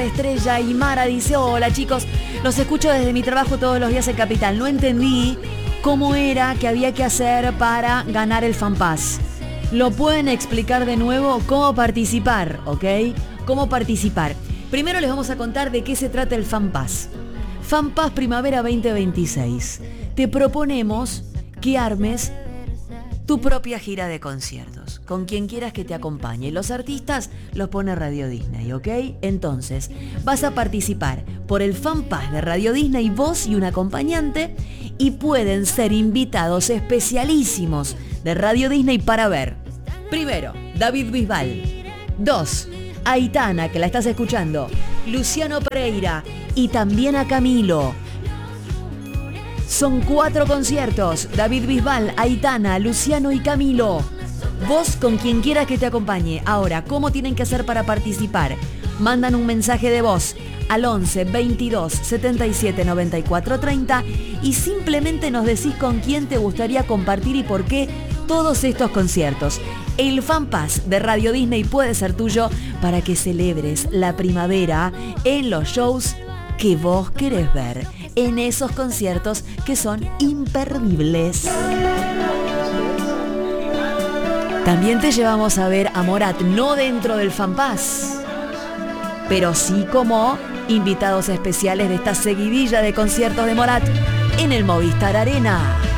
Estrella y Mara dice: hola chicos, los escucho desde mi trabajo todos los días en Capital. No entendí cómo era que había que hacer para ganar el FanPass. ¿Lo pueden explicar de nuevo? ¿Cómo participar? ¿Ok? ¿Cómo participar? Primero les vamos a contar de qué se trata el FanPass. FanPass Primavera 2026. Te proponemos que armes tu propia gira de conciertos, con quien quieras que te acompañe. Los artistas los pone Radio Disney, ¿ok? Entonces, vas a participar por el FanPass de Radio Disney, vos y un acompañante, y pueden ser invitados especialísimos de Radio Disney para ver, primero, David Bisbal, 2, Aitana, que la estás escuchando, Luciano Pereira y también a Camilo. Son 4 conciertos: David Bisbal, Aitana, Luciano y Camilo. Vos con quien quieras que te acompañe. Ahora, ¿cómo tienen que hacer para participar? Mandan un mensaje de voz al 11 22 77 94 30 y simplemente nos decís con quién te gustaría compartir y por qué todos estos conciertos. El FanPass de Radio Disney puede ser tuyo para que celebres la primavera en los shows que vos querés ver, en esos conciertos que son imperdibles. También te llevamos a ver a Morat, no dentro del FanPass, pero sí como invitados especiales de esta seguidilla de conciertos de Morat en el Movistar Arena.